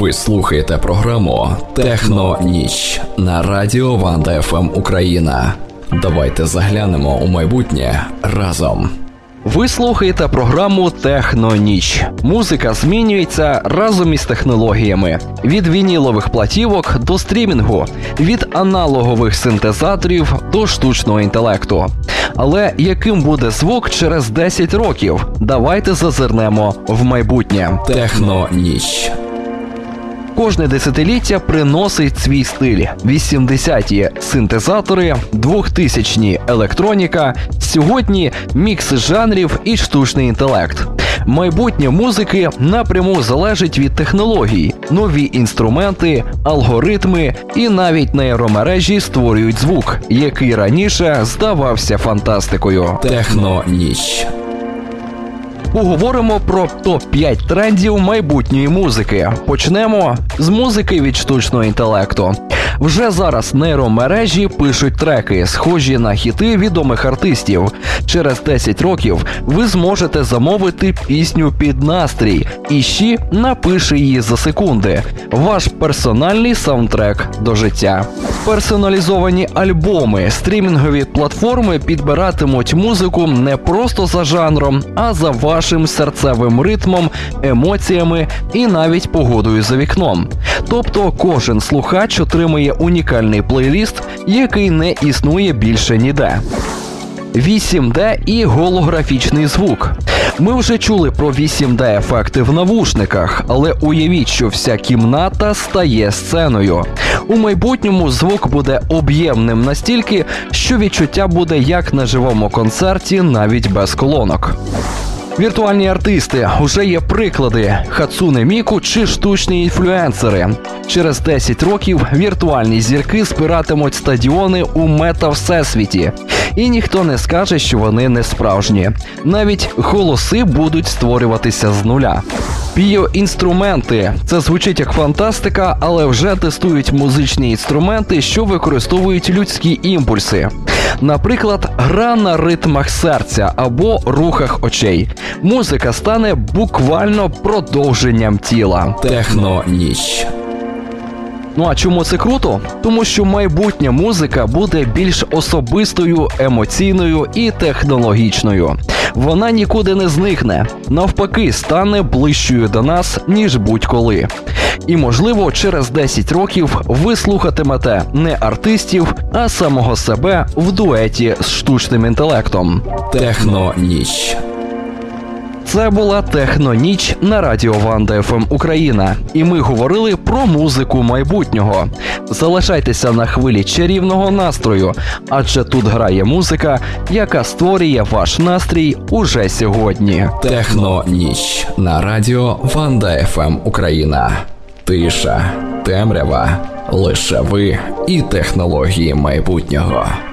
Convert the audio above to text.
Ви слухаєте програму «Техно-ніч» на радіо Ванда ФМ Україна. Давайте заглянемо у майбутнє разом. Ви слухаєте програму «Техно-ніч». Музика змінюється разом із технологіями. Від вінілових платівок до стрімінгу, від аналогових синтезаторів до штучного інтелекту. Але яким буде звук через 10 років? Давайте зазирнемо в майбутнє. «Техно-ніч». Кожне десятиліття приносить свій стиль. 80-ті – синтезатори, 2000-ні – електроніка, сьогодні – мікс жанрів і штучний інтелект. Майбутнє музики напряму залежить від технологій. Нові інструменти, алгоритми і навіть нейромережі створюють звук, який раніше здавався фантастикою. «Техно-ніч». Поговоримо про топ-5 трендів майбутньої музики. Почнемо з музики від штучного інтелекту. Вже зараз нейромережі пишуть треки, схожі на хіти відомих артистів. Через 10 років ви зможете замовити пісню під настрій, і ще напише її за секунди. Ваш персональний саундтрек до життя. Персоналізовані альбоми. Стрімінгові платформи підбиратимуть музику не просто за жанром, а за вашим серцевим ритмом, емоціями і навіть погодою за вікном. Тобто кожен слухач отримує унікальний плейліст, який не існує більше ніде. 8D і голографічний звук. Ми вже чули про 8D-ефекти в навушниках, але уявіть, що вся кімната стає сценою. У майбутньому звук буде об'ємним настільки, що відчуття буде як на живому концерті, навіть без колонок. Віртуальні артисти. Уже є приклади – Хацуне Міку чи штучні інфлюенсери. Через 10 років віртуальні зірки збиратимуть стадіони у мета-всесвіті. І ніхто не скаже, що вони не справжні. Навіть голоси будуть створюватися з нуля. Біоінструменти. Це звучить як фантастика, але вже тестують музичні інструменти, що використовують людські імпульси. Наприклад, гра на ритмах серця або рухах очей. Музика стане буквально продовженням тіла. «Техно-ніч». Ну а чому це круто? Тому що майбутня музика буде більш особистою, емоційною і технологічною. Вона нікуди не зникне. Навпаки, стане ближчою до нас, ніж будь-коли. І, можливо, через 10 років ви слухатимете не артистів, а самого себе в дуеті з штучним інтелектом. «Техно-ніч». Це була «Техно-ніч» на радіо Ванда ФМ Україна. І ми говорили про музику майбутнього. Залишайтеся на хвилі чарівного настрою, адже тут грає музика, яка створює ваш настрій уже сьогодні. «Техно-ніч» на радіо Ванда ФМ Україна. Тиша, темрява, лише ви і технології майбутнього.